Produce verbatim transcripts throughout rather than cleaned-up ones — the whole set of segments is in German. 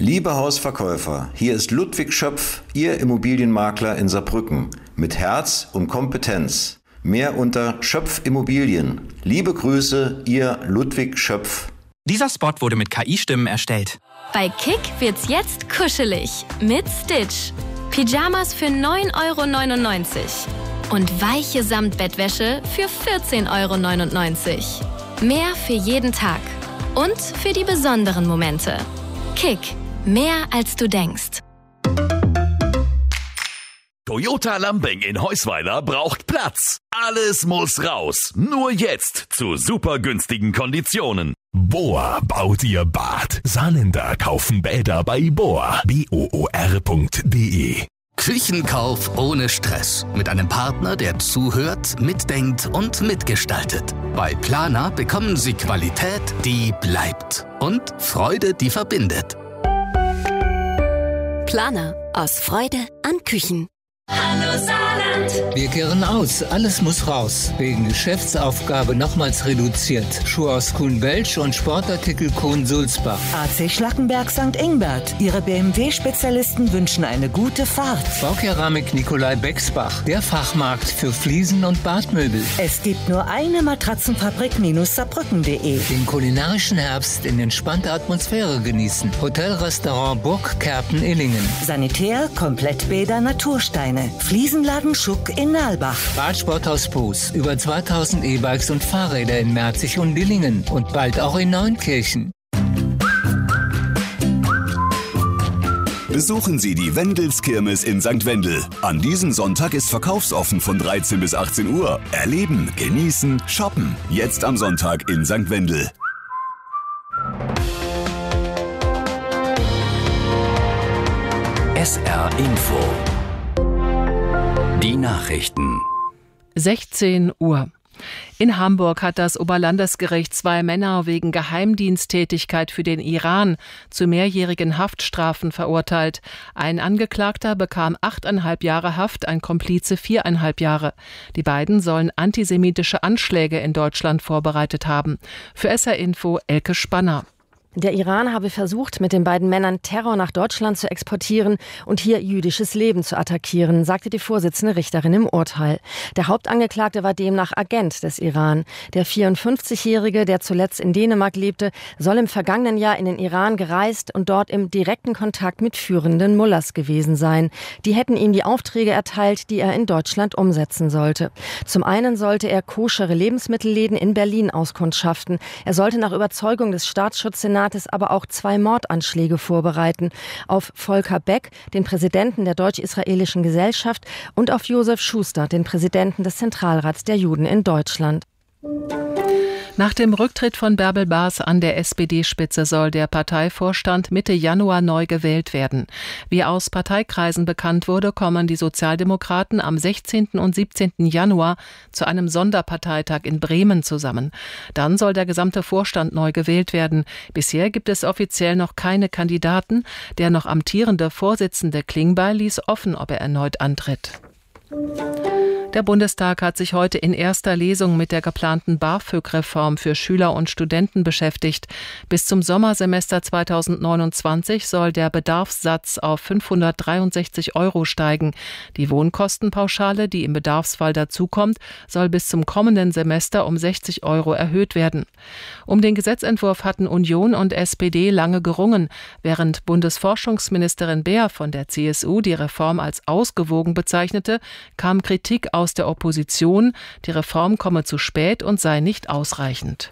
Liebe Hausverkäufer, hier ist Ludwig Schöpf, Ihr Immobilienmakler in Saarbrücken. Mit Herz und Kompetenz. Mehr unter Schöpf Immobilien. Liebe Grüße, Ihr Ludwig Schöpf. Dieser Spot wurde mit K I-Stimmen erstellt. Bei Kick wird's jetzt kuschelig mit Stitch. Pyjamas für neun Euro neunundneunzig und weiche Samtbettwäsche für vierzehn Euro neunundneunzig. Mehr für jeden Tag und für die besonderen Momente. Kick, mehr als du denkst. Toyota Lambing in Heusweiler braucht Platz. Alles muss raus. Nur jetzt zu super günstigen Konditionen. Bohr baut ihr Bad. Saarländer kaufen Bäder bei Bohr. B O O R punkt D E. Küchenkauf ohne Stress. Mit einem Partner, der zuhört, mitdenkt und mitgestaltet. Bei Planer bekommen Sie Qualität, die bleibt. Und Freude, die verbindet. Planer. Aus Freude an Küchen. Hallo Saarland. Wir kehren aus, alles muss raus. Wegen Geschäftsaufgabe nochmals reduziert. Schuhe aus Kuhn-Welsch und Sportartikel Kuhn-Sulzbach. A C Schlackenberg Sankt Ingbert. Ihre B M W-Spezialisten wünschen eine gute Fahrt. Baukeramik Nikolai Bexbach. Der Fachmarkt für Fliesen und Badmöbel. Es gibt nur eine Matratzenfabrik-Saarbrücken punkt de. Den kulinarischen Herbst in entspannter Atmosphäre genießen. Hotelrestaurant Burg Kerpen-Illingen. Sanitär, Komplettbäder, Natursteine. Fliesenladen Schuck in Nalbach. Radsporthaus Poos. Über zweitausend E-Bikes und Fahrräder in Merzig und Dillingen. Und bald auch in Neunkirchen. Besuchen Sie die Wendelskirmes in Sankt Wendel. An diesem Sonntag ist verkaufsoffen von dreizehn bis achtzehn Uhr. Erleben, genießen, shoppen. Jetzt am Sonntag in Sankt Wendel. S R Info. Die Nachrichten. sechzehn Uhr. In Hamburg hat das Oberlandesgericht zwei Männer wegen Geheimdiensttätigkeit für den Iran zu mehrjährigen Haftstrafen verurteilt. Ein Angeklagter bekam achteinhalb Jahre Haft, ein Komplize viereinhalb Jahre. Die beiden sollen antisemitische Anschläge in Deutschland vorbereitet haben. Für S R Info Elke Spanner. Der Iran habe versucht, mit den beiden Männern Terror nach Deutschland zu exportieren und hier jüdisches Leben zu attackieren, sagte die Vorsitzende Richterin im Urteil. Der Hauptangeklagte war demnach Agent des Iran. Der vierundfünfzigjährige, der zuletzt in Dänemark lebte, soll im vergangenen Jahr in den Iran gereist und dort im direkten Kontakt mit führenden Mullahs gewesen sein. Die hätten ihm die Aufträge erteilt, die er in Deutschland umsetzen sollte. Zum einen sollte er koschere Lebensmittelläden in Berlin auskundschaften. Er sollte nach Überzeugung des Staatsschutzsenats aber auch zwei Mordanschläge vorbereiten. Auf Volker Beck, den Präsidenten der Deutsch-Israelischen Gesellschaft, und auf Josef Schuster, den Präsidenten des Zentralrats der Juden in Deutschland. Nach dem Rücktritt von Bärbel Baas an der S P D-Spitze soll der Parteivorstand Mitte Januar neu gewählt werden. Wie aus Parteikreisen bekannt wurde, kommen die Sozialdemokraten am sechzehnten und siebzehnten Januar zu einem Sonderparteitag in Bremen zusammen. Dann soll der gesamte Vorstand neu gewählt werden. Bisher gibt es offiziell noch keine Kandidaten. Der noch amtierende Vorsitzende Klingbeil ließ offen, ob er erneut antritt. Der Bundestag hat sich heute in erster Lesung mit der geplanten BAföG-Reform für Schüler und Studenten beschäftigt. Bis zum Sommersemester zweitausendneunundzwanzig soll der Bedarfssatz auf fünfhundertdreiundsechzig Euro steigen. Die Wohnkostenpauschale, die im Bedarfsfall dazukommt, soll bis zum kommenden Semester um sechzig Euro erhöht werden. Um den Gesetzentwurf hatten Union und S P D lange gerungen. Während Bundesforschungsministerin Beer von der C S U die Reform als ausgewogen bezeichnete, kam Kritik aus der Opposition, die Reform komme zu spät und sei nicht ausreichend.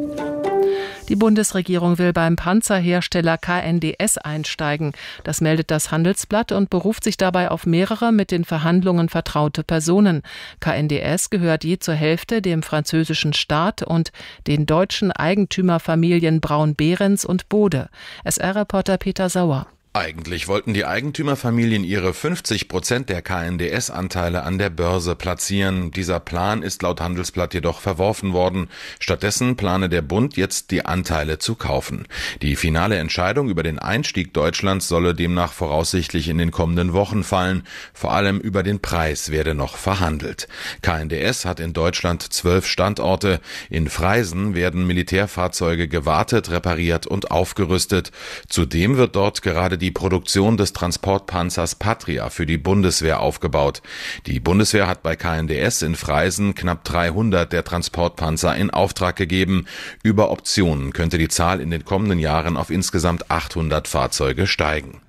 Die Bundesregierung will beim Panzerhersteller K N D S einsteigen. Das meldet das Handelsblatt und beruft sich dabei auf mehrere mit den Verhandlungen vertraute Personen. K N D S gehört je zur Hälfte dem französischen Staat und den deutschen Eigentümerfamilien Braun-Behrens und Bode. S R-Reporter Peter Sauer. Eigentlich wollten die Eigentümerfamilien ihre fünfzig Prozent der K N D S-Anteile an der Börse platzieren. Dieser Plan ist laut Handelsblatt jedoch verworfen worden. Stattdessen plane der Bund jetzt die Anteile zu kaufen. Die finale Entscheidung über den Einstieg Deutschlands solle demnach voraussichtlich in den kommenden Wochen fallen. Vor allem über den Preis werde noch verhandelt. K N D S hat in Deutschland zwölf Standorte. In Freisen werden Militärfahrzeuge gewartet, repariert und aufgerüstet. Zudem wird dort gerade die Produktion des Transportpanzers Patria für die Bundeswehr aufgebaut. Die Bundeswehr hat bei K N D S in Freisen knapp dreihundert der Transportpanzer in Auftrag gegeben. Über Optionen könnte die Zahl in den kommenden Jahren auf insgesamt achthundert Fahrzeuge steigen.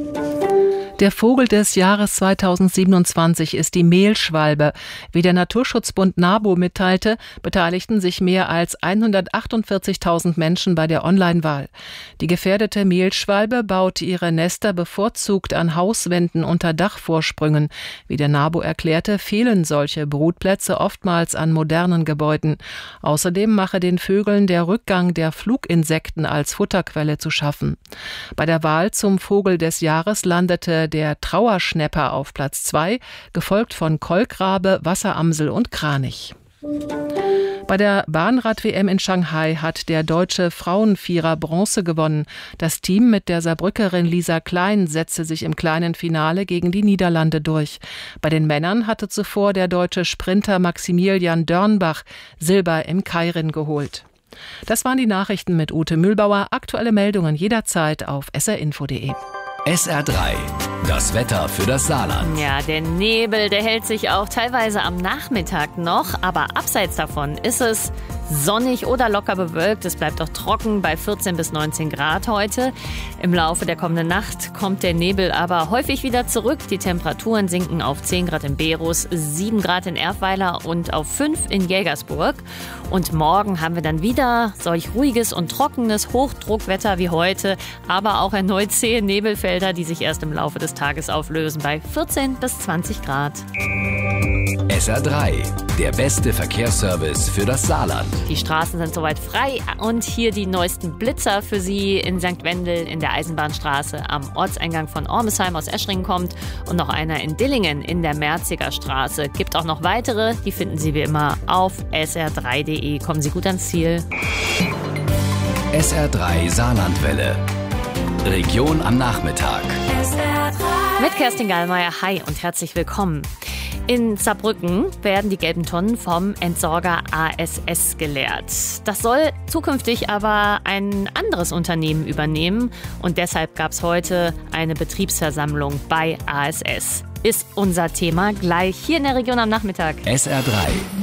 Der Vogel des Jahres zweitausendsiebenundzwanzig ist die Mehlschwalbe. Wie der Naturschutzbund NABU mitteilte, beteiligten sich mehr als hundertachtundvierzigtausend Menschen bei der Online-Wahl. Die gefährdete Mehlschwalbe baut ihre Nester bevorzugt an Hauswänden unter Dachvorsprüngen. Wie der NABU erklärte, fehlen solche Brutplätze oftmals an modernen Gebäuden. Außerdem mache den Vögeln der Rückgang der Fluginsekten als Futterquelle zu schaffen. Bei der Wahl zum Vogel des Jahres landete der Trauerschnäpper auf Platz zwei, gefolgt von Kolkrabe, Wasseramsel und Kranich. Bei der Bahnrad-W M in Shanghai hat der deutsche Frauenvierer Bronze gewonnen. Das Team mit der Saarbrückerin Lisa Klein setzte sich im kleinen Finale gegen die Niederlande durch. Bei den Männern hatte zuvor der deutsche Sprinter Maximilian Dörnbach Silber im Keirin geholt. Das waren die Nachrichten mit Ute Mühlbauer. Aktuelle Meldungen jederzeit auf s r info punkt d e. S R drei, das Wetter für das Saarland. Ja, der Nebel, der hält sich auch teilweise am Nachmittag noch, aber abseits davon ist es sonnig oder locker bewölkt. Es bleibt auch trocken bei vierzehn bis neunzehn Grad heute. Im Laufe der kommenden Nacht kommt der Nebel aber häufig wieder zurück. Die Temperaturen sinken auf zehn Grad in Berus, sieben Grad in Erfweiler und auf fünf in Jägersburg. Und morgen haben wir dann wieder solch ruhiges und trockenes Hochdruckwetter wie heute, aber auch erneut zähe Nebelfelder, die sich erst im Laufe des Tages auflösen bei vierzehn bis zwanzig Grad. S R drei, der beste Verkehrsservice für das Saarland. Die Straßen sind soweit frei und hier die neuesten Blitzer für Sie in Sankt Wendel in der Eisenbahnstraße am Ortseingang von Ormesheim aus Eschringen kommt und noch einer in Dillingen in der Merziger Straße. Gibt auch noch weitere, die finden Sie wie immer auf s r drei punkt d e. Kommen Sie gut ans Ziel. S R drei Saarlandwelle. Region am Nachmittag. S R drei. Mit Kerstin Gallmeier. Hi und herzlich willkommen. In Saarbrücken werden die gelben Tonnen vom Entsorger A S S geleert. Das soll zukünftig aber ein anderes Unternehmen übernehmen und deshalb gab es heute eine Betriebsversammlung bei A S S. Ist unser Thema gleich hier in der Region am Nachmittag. S R drei.